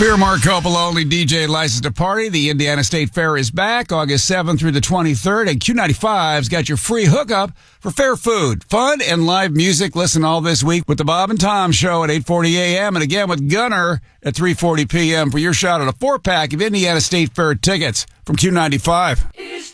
Beer Marco Baloney, DJ licensed to party. The Indiana State Fair is back August 7th through the 23rd, and Q95's got your free hookup for fair food, fun, and live music. Listen all this week with the Bob and Tom Show at 8:40 a.m. and again with Gunner at 3:40 p.m. for your shot at a 4-pack of Indiana State Fair tickets from Q95.